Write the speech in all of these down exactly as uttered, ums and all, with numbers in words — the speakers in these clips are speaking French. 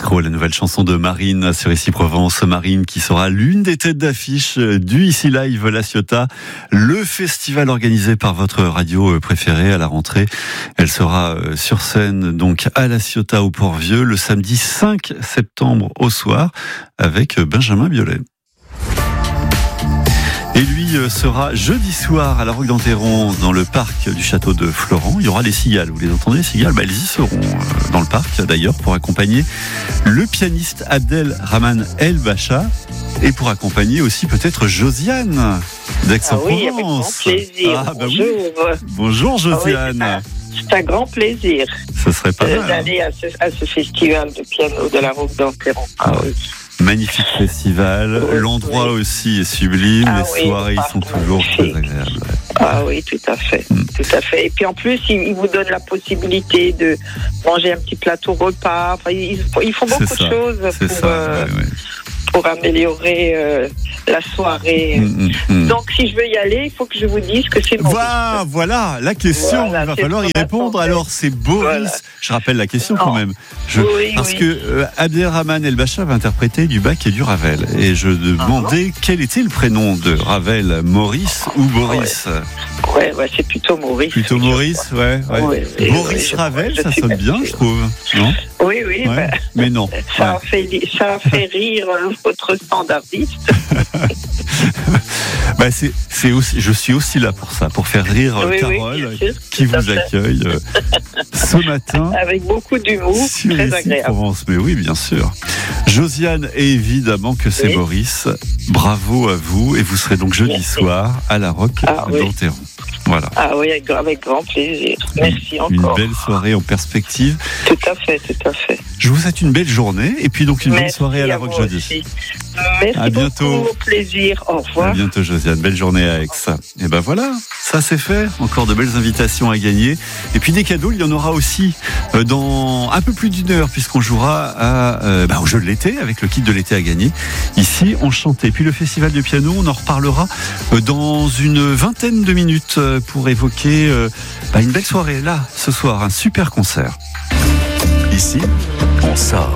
Trop, la nouvelle chanson de Marine sur Ici Provence. Marine qui sera l'une des têtes d'affiche du Ici Live La Ciotat, le festival organisé par votre radio préférée à la rentrée. Elle sera sur scène donc à La Ciotat au Port-Vieux le samedi cinq septembre au soir avec Benjamin Biolay. Et lui sera jeudi soir à la Roque d'Enterron dans le parc du château de Florent. Il y aura les cigales. Vous les entendez, les cigales? Bah, elles y seront dans le parc d'ailleurs pour accompagner le pianiste Abdelrahman El Bacha et pour accompagner aussi peut-être Josiane d'Aix-en-Provence. Ah oui, avec grand plaisir. Ah, bah Bonjour. Oui. Bonjour Josiane. Ah oui, c'est un grand plaisir. Ce serait pas euh, mal d'aller à ce, à ce festival de piano de la Roque d'Enterron. Ah oui. Magnifique festival, oui, l'endroit oui. aussi est sublime, ah, les oui, soirées ils sont toujours très agréables. Ah oui, tout à fait, mm. tout à fait. Et puis en plus, ils, ils vous donnent la possibilité de manger un petit plateau repas. Enfin, ils, ils font beaucoup de choses pour, ça, euh, ouais, ouais. pour améliorer euh, la soirée. Mm, mm, mm. Donc si je veux y aller, il faut que je vous dise que c'est Maurice. Voilà, voilà la question, voilà, il va falloir y répondre. Alors c'est Boris, voilà. Je rappelle la question non. quand même. Je, oui, parce oui. que euh, Abdelrahman El Bacha va interpréter du Bach et du Ravel. Et je demandais ah, quel était le prénom de Ravel, Maurice ou Boris? Ouais, ouais, ouais c'est plutôt Maurice. Plutôt oui, Maurice, ouais. ouais. Oui, oui, Boris oui, Ravel, je, ça sonne bien, sûr. Je trouve. Non? Oui, oui. Ouais. Ben, mais non. Ça, ouais. a fait, ça a fait rire votre standardiste. bah, c'est, c'est aussi, je suis aussi là pour ça, pour faire rire oui, Carole, oui, sûr, qui vous accueille euh, ce matin. Avec beaucoup d'humour, sur très Ici agréable. Provence. Mais oui, bien sûr. Josiane, évidemment que c'est oui. Boris. Bravo à vous. Et vous serez donc jeudi Merci. soir à la Roque ah, d'Enterron. Oui. Voilà. Ah oui, avec, avec grand plaisir. Merci une encore. Une belle soirée en perspective. Tout à fait, tout à fait. Je vous souhaite une belle journée et puis donc une Merci bonne soirée à la Roque jeudi. Aussi. Merci à bientôt. beaucoup, au plaisir. Au revoir. À bientôt Josiane, belle journée à Aix. Et ben voilà, ça c'est fait. Encore de belles invitations à gagner. Et puis des cadeaux, il y en aura aussi dans un peu plus d'une heure puisqu'on jouera à, euh, bah, au jeu de l'été avec le kit de l'été à gagner. Ici, Enchanté. Et puis le festival de piano, on en reparlera dans une vingtaine de minutes pour évoquer euh, bah, une belle soirée là ce soir, un super concert. Ici, on sort.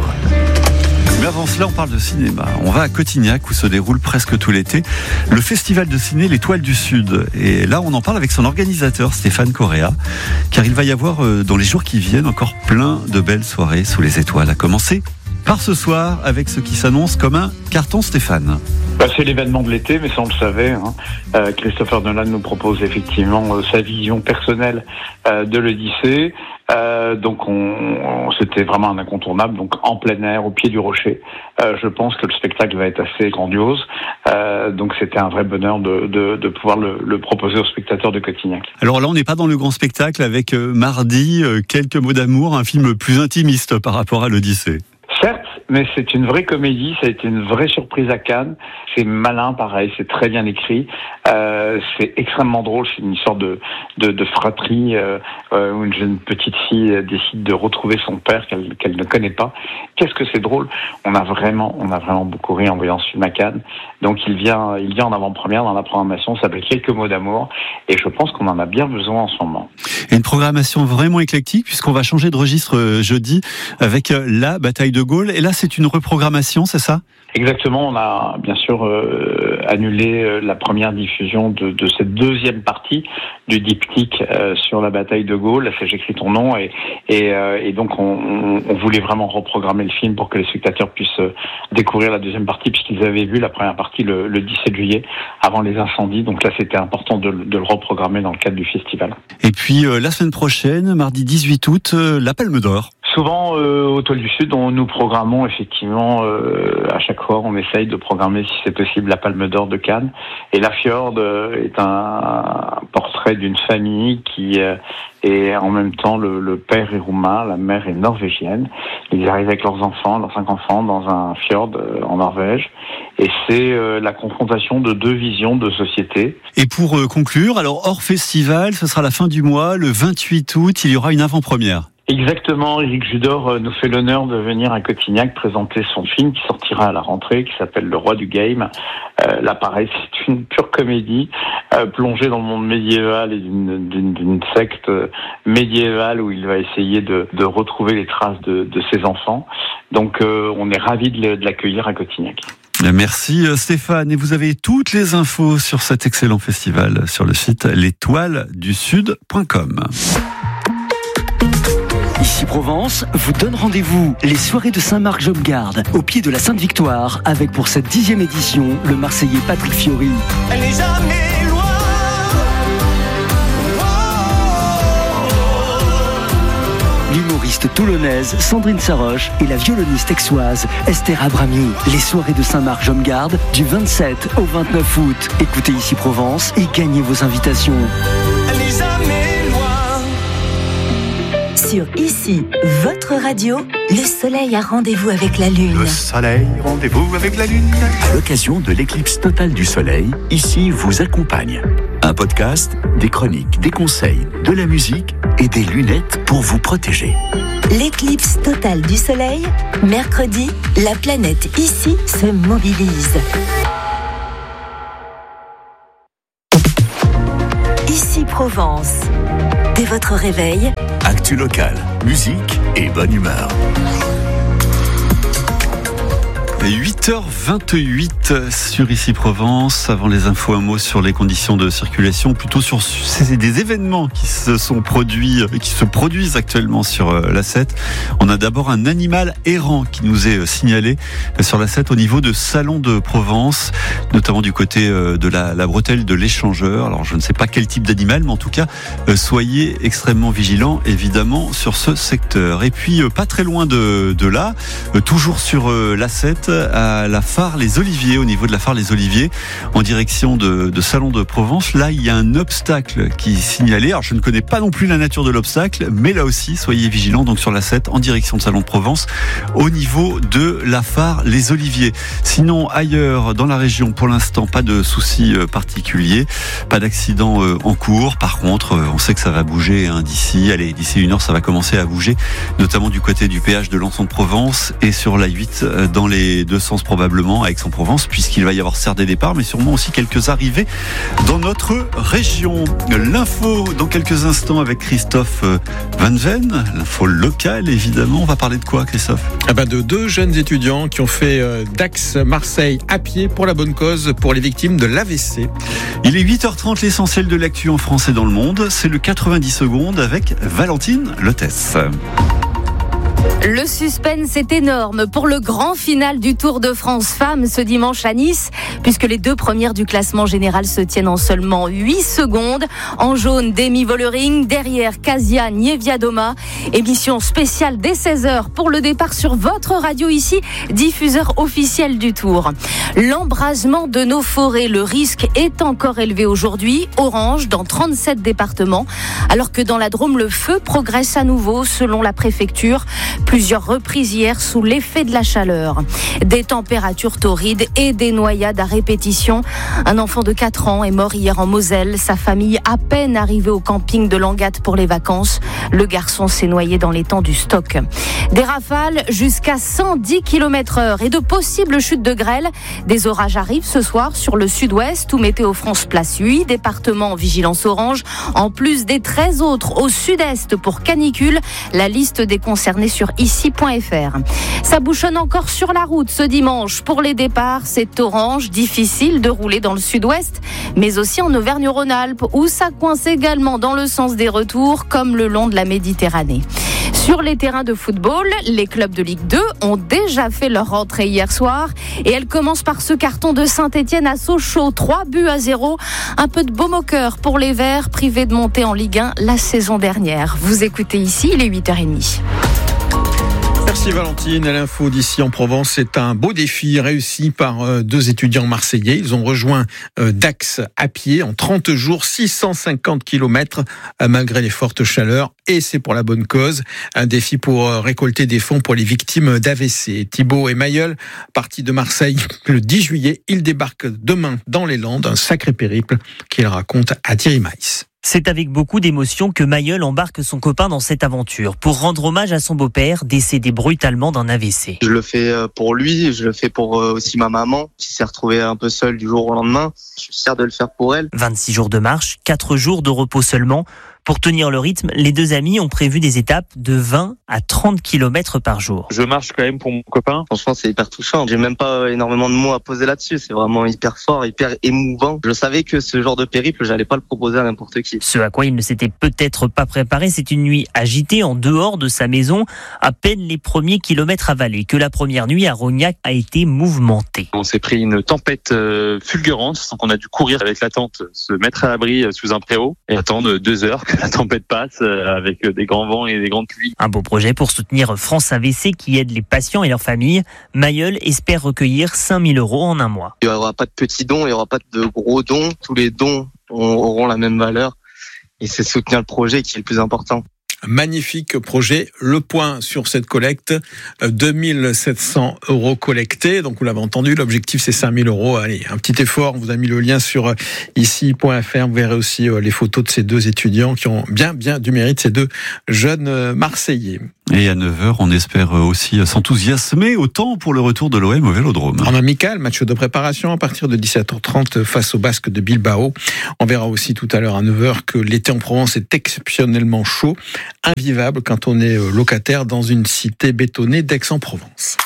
Mais avant cela, on parle de cinéma. On va à Cotignac où se déroule presque tout l'été le festival de ciné L'Étoile du Sud. Et là, on en parle avec son organisateur Stéphane Correa, car il va y avoir dans les jours qui viennent encore plein de belles soirées sous les étoiles. À commencer par ce soir avec ce qui s'annonce comme un carton, Stéphane. Bah, c'est l'événement de l'été, mais ça on le savait. Hein. Euh, Christopher Nolan nous propose effectivement euh, sa vision personnelle euh, de l'Odyssée. Euh, donc on, on, c'était vraiment un incontournable. Donc en plein air, au pied du rocher. Euh, je pense que le spectacle va être assez grandiose. Euh, donc c'était un vrai bonheur de, de, de pouvoir le, le proposer aux spectateurs de Cotignac. Alors là, on n'est pas dans le grand spectacle avec euh, mardi euh, quelques mots d'amour, un film plus intimiste par rapport à l'Odyssée. Certes, mais c'est une vraie comédie, ça a été une vraie surprise à Cannes. C'est malin, pareil, c'est très bien écrit. Euh, c'est extrêmement drôle, c'est une sorte de, de, de fratrie euh, où une jeune petite fille décide de retrouver son père qu'elle, qu'elle ne connaît pas. Qu'est-ce que c'est drôle. On a vraiment, on a vraiment beaucoup ri en voyant ce film à Cannes. Donc il vient, il vient en avant-première dans la programmation, ça s'appelle Quelques mots d'amour. Et je pense qu'on en a bien besoin en ce moment. Et une programmation vraiment éclectique puisqu'on va changer de registre jeudi avec la bataille de Gaulle. Et là, c'est une reprogrammation, c'est ça ? Exactement, on a bien sûr euh, annulé euh, la première diffusion de, de cette deuxième partie du diptyque euh, sur la bataille de Gaulle. Là, c'est J'écris ton nom et, et, euh, et donc on, on, on voulait vraiment reprogrammer le film pour que les spectateurs puissent euh, découvrir la deuxième partie puisqu'ils avaient vu la première partie le, le dix-sept juillet avant les incendies. Donc là, c'était important de, de le reprogrammer dans le cadre du festival. Et puis euh, la semaine prochaine, mardi dix-huit août, euh, la Palme d'Or. Souvent, euh, au Toile du Sud, on, nous programmons effectivement, euh, à chaque fois, on essaye de programmer, si c'est possible, la Palme d'Or de Cannes. Et La Fjord euh, est un, un portrait d'une famille qui euh, est en même temps, le, le père est roumain, la mère est norvégienne. Ils arrivent avec leurs enfants, leurs cinq enfants, dans un fjord euh, en Norvège. Et c'est euh, la confrontation de deux visions de société. Et pour euh, conclure, alors hors festival, ce sera la fin du mois, le vingt-huit août, il y aura une avant-première. Exactement, Éric Judor nous fait l'honneur de venir à Cotignac présenter son film qui sortira à la rentrée, qui s'appelle Le Roi du Game. Euh, là, pareil, c'est une pure comédie, euh, plongée dans le monde médiéval et d'une, d'une, d'une secte médiévale où il va essayer de, de retrouver les traces de, de ses enfants. Donc euh, on est ravis de, de l'accueillir à Cotignac. Merci Stéphane, et vous avez toutes les infos sur cet excellent festival sur le site l'étoile du sud point com. Ici Provence vous donne rendez-vous les soirées de Saint-Marc-Jobgarde au pied de la Sainte-Victoire avec pour cette dixième édition le Marseillais Patrick Fiori. Elle n'est jamais loin. L'humoriste toulonnaise Sandrine Saroche et la violoniste aixoise Esther Abrami. Les soirées de Saint-Marc-Jobgarde du vingt-sept au vingt-neuf août. Écoutez Ici Provence et gagnez vos invitations. Elle n'est jamais loin. Sur Ici, votre radio, le soleil a rendez-vous avec la lune. Le soleil, rendez-vous avec la lune. À l'occasion de l'éclipse totale du soleil, Ici vous accompagne. Un podcast, des chroniques, des conseils, de la musique et des lunettes pour vous protéger. L'éclipse totale du soleil, mercredi, la planète Ici se mobilise. Ici Provence. Dès votre réveil, actu locale, musique et bonne humeur. huit heures vingt-huit sur Ici Provence. Avant les infos, un mot sur les conditions de circulation, plutôt sur c'est des événements qui se sont produits, qui se produisent actuellement sur l'A sept. On a d'abord un animal errant qui nous est signalé sur l'A sept au niveau de Salon de Provence, notamment du côté de la, la bretelle de l'échangeur. Alors je ne sais pas quel type d'animal, mais en tout cas, soyez extrêmement vigilants évidemment sur ce secteur. Et puis pas très loin de, de là, toujours sur l'A sept, à la phare Les Oliviers, au niveau de la phare Les Oliviers, en direction de, de Salon de Provence. Là, il y a un obstacle qui est signalé. Alors, je ne connais pas non plus la nature de l'obstacle, mais là aussi, soyez vigilants, donc sur l'A sept, en direction de Salon de Provence, au niveau de la phare Les Oliviers. Sinon, ailleurs, dans la région, pour l'instant, pas de soucis particuliers, pas d'accident en cours. Par contre, on sait que ça va bouger hein, d'ici, allez, d'ici une heure, ça va commencer à bouger, notamment du côté du péage de Lançon de Provence et sur l'A huit, dans les deux sens probablement à Aix-en-Provence, puisqu'il va y avoir certes des départs, mais sûrement aussi quelques arrivées dans notre région. L'info dans quelques instants avec Christophe Van Ven, l'info locale évidemment. On va parler de quoi, Christophe ? Ah ben de deux jeunes étudiants qui ont fait Dax-Marseille à pied pour la bonne cause, pour les victimes de l'A V C. Il est huit heures trente, l'essentiel de l'actu en France et dans le monde. C'est le quatre-vingt-dix secondes avec Valentine Lotès. Le suspense est énorme pour le grand final du Tour de France Femmes ce dimanche à Nice, puisque les deux premières du classement général se tiennent en seulement huit secondes. En jaune, Demi Vollering, derrière Kasia Niewiadoma. Émission spéciale dès seize heures pour le départ sur votre radio ici, diffuseur officiel du Tour. L'embrasement de nos forêts, le risque est encore élevé aujourd'hui, orange dans trente-sept départements, alors que dans la Drôme, le feu progresse à nouveau selon la préfecture. Plusieurs reprises hier sous l'effet de la chaleur. Des températures torrides et des noyades à répétition. Un enfant de quatre ans est mort hier en Moselle. Sa famille à peine arrivée au camping de Langatte pour les vacances. Le garçon s'est noyé dans l'étang du Stock. Des rafales jusqu'à cent dix kilomètres heure et de possibles chutes de grêle. Des orages arrivent ce soir sur le sud-ouest où Météo France place huit départements en vigilance orange, en plus des treize autres au sud-est pour canicule. La liste des concernés sur ici point f r. Ça bouchonne encore sur la route ce dimanche. Pour les départs, c'est orange, difficile de rouler dans le sud-ouest, mais aussi en Auvergne-Rhône-Alpes, où ça coince également dans le sens des retours, comme le long de la Méditerranée. Sur les terrains de football, les clubs de Ligue deux ont déjà fait leur rentrée hier soir et elle commence par ce carton de Saint-Etienne à Sochaux, trois buts à zéro. Un peu de baume au cœur pour les Verts, privés de monter en Ligue un la saison dernière. Vous écoutez ici, il est huit heures trente. Merci Valentine. À l'info d'Ici en Provence, c'est un beau défi réussi par deux étudiants marseillais. Ils ont rejoint Dax à pied en trente jours, six cent cinquante kilomètres malgré les fortes chaleurs. Et c'est pour la bonne cause. Un défi pour récolter des fonds pour les victimes d'A V C. Thibaut et Mailleul, partis de Marseille le dix juillet, ils débarquent demain dans les Landes. Un sacré périple qu'ils racontent à Thierry Maïs. C'est avec beaucoup d'émotion que Mailleul embarque son copain dans cette aventure pour rendre hommage à son beau-père, décédé brutalement d'un A V C. Je le fais pour lui, je le fais pour aussi ma maman, qui s'est retrouvée un peu seule du jour au lendemain. Je suis fier de le faire pour elle. vingt-six jours de marche, quatre jours de repos seulement. Pour tenir le rythme, les deux amis ont prévu des étapes de vingt à trente kilomètres par jour. Je marche quand même pour mon copain. Franchement, c'est hyper touchant. J'ai même pas énormément de mots à poser là-dessus. C'est vraiment hyper fort, hyper émouvant. Je savais que ce genre de périple, j'allais pas le proposer à n'importe qui. Ce à quoi il ne s'était peut-être pas préparé, c'est une nuit agitée en dehors de sa maison, à peine les premiers kilomètres avalés, que la première nuit à Rognac a été mouvementée. On s'est pris une tempête euh, fulgurante, sans qu'on a dû courir avec la tente, se mettre à l'abri sous un préau et attendre deux heures que la tempête passe euh, avec des grands vents et des grandes pluies. Un beau projet pour soutenir France A V C qui aide les patients et leurs familles. Mailleul espère recueillir cinq mille euros en un mois. Il n'y aura pas de petits dons, il n'y aura pas de gros dons. Tous les dons auront la même valeur et c'est soutenir le projet qui est le plus important. Magnifique projet. Le point sur cette collecte, deux mille sept cents euros collectés. Donc, vous l'avez entendu, l'objectif, c'est cinq mille euros. Allez, un petit effort. On vous a mis le lien sur ici point f r. Vous verrez aussi les photos de ces deux étudiants qui ont bien, bien du mérite, ces deux jeunes Marseillais. Et à neuf heures, on espère aussi s'enthousiasmer autant pour le retour de l'O M au Vélodrome. En amical, match de préparation à partir de dix-sept heures trente face aux Basques de Bilbao. On verra aussi tout à l'heure à neuf heures que l'été en Provence est exceptionnellement chaud, invivable quand on est locataire dans une cité bétonnée d'Aix-en-Provence.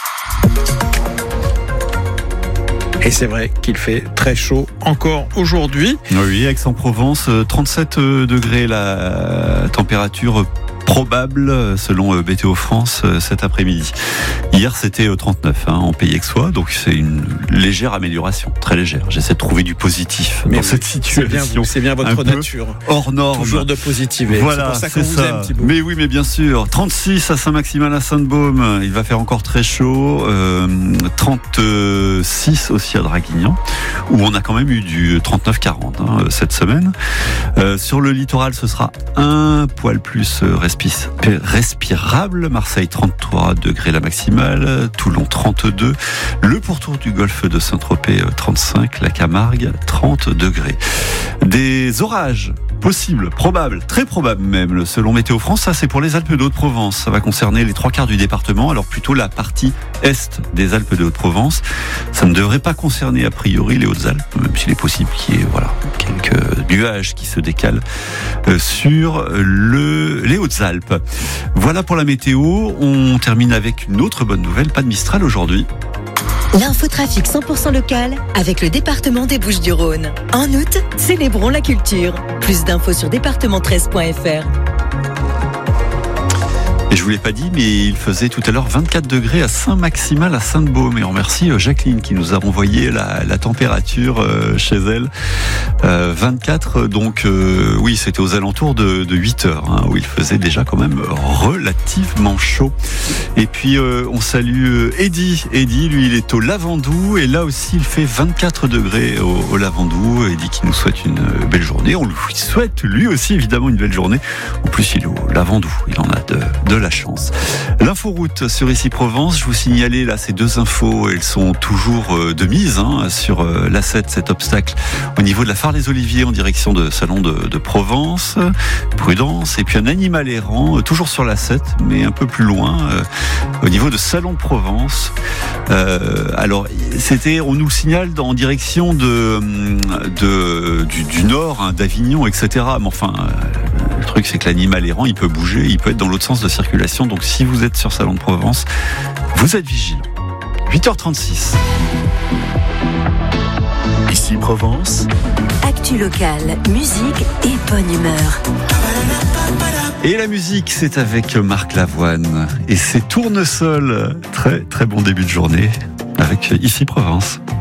Et c'est vrai qu'il fait très chaud encore aujourd'hui. Oui, Aix-en-Provence, trente-sept degrés la température probable selon Météo France cet après-midi. Hier c'était trente-neuf hein, en Pays Aixois, donc c'est une légère amélioration, très légère. J'essaie de trouver du positif Mais dans oui, cette situation. C'est bien, vous, c'est bien votre nature. Hors norme. Toujours de positiver. Voilà, c'est pour ça qu'on c'est vous ça. aime, Thibaut. Mais oui, mais bien sûr. trente-six à Saint-Maximin à Sainte-Baume. Il va faire encore très chaud. Euh, trente-six aussi à Draguignan, où on a quand même eu du trente-neuf quarante hein, cette semaine. Euh, sur le littoral, ce sera un poil plus respirable. respirable. Marseille trente-trois degrés la maximale, Toulon trente-deux, le pourtour du golfe de Saint-Tropez trente-cinq, la Camargue trente degrés. Des orages possibles, probables, très probables même, selon Météo France. Ça, c'est pour les Alpes de Haute-Provence. Ça va concerner les trois quarts du département, alors plutôt la partie est des Alpes de Haute-Provence. Ça ne devrait pas concerner a priori les Hautes-Alpes, même s'il est possible qu'il y ait voilà, quelques nuages qui se décalent sur le, les Hautes-Alpes. Voilà pour la météo. On termine avec une autre bonne nouvelle. Pas de Mistral aujourd'hui. L'infotrafic cent pour cent local avec le département des Bouches-du-Rhône. En août, célébrons la culture. Plus d'infos sur département treize point f r. Et je vous l'ai pas dit, mais il faisait tout à l'heure vingt-quatre degrés à Saint-Maximin à Sainte-Baume. Et on remercie Jacqueline qui nous a renvoyé la, la température chez elle. Euh, vingt-quatre, donc euh, oui, c'était aux alentours de, de huit heures, hein, où il faisait déjà quand même relativement chaud. Et puis euh, on salue Eddy. Eddy, lui, il est au Lavandou. Et là aussi, il fait vingt-quatre degrés au, au Lavandou. Eddy qui nous souhaite une belle journée. On lui souhaite lui aussi évidemment une belle journée. En plus, il est au Lavandou. Il en a de, de la chance. L'inforoute sur Ici Provence, je vous signalais là ces deux infos, elles sont toujours de mise hein, sur l'A sept, cet obstacle au niveau de la Phare des Oliviers en direction de Salon de, de Provence. Prudence. Et puis un animal errant, toujours sur l'A sept, mais un peu plus loin, euh, au niveau de Salon de Provence. Euh, alors, c'était, on nous le signale en direction de, de du, du nord, hein, d'Avignon, et cetera. Mais enfin, le truc c'est que l'animal errant, il peut bouger, il peut être dans l'autre sens de circulation. Donc si vous êtes sur Salon de Provence, vous êtes vigilant. huit heures trente-six. Ici Provence. Actu locale, musique et bonne humeur. Et la musique, c'est avec Marc Lavoine. Et c'est Tournesol. Très très bon début de journée avec Ici Provence.